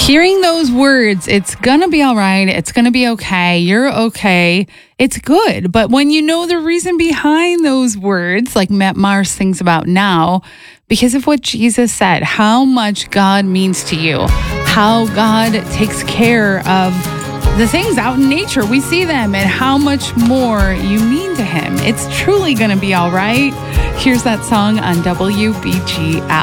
Hearing those words, it's going to be all right. It's going to be okay. You're okay. It's good. But when you know the reason behind those words, like Matt Mars sings about now, because of what Jesus said, how much God means to you, how God takes care of the things out in nature. We see them and how much more you mean to him. It's truly going to be all right. Here's that song on WBGL.